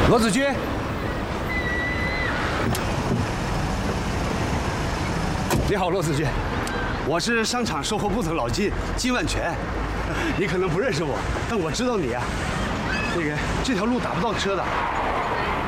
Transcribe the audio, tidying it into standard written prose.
罗子君，你好，罗子君，我是商场售后部的老金万全。你可能不认识我，但我知道你啊。这条路打不到车的，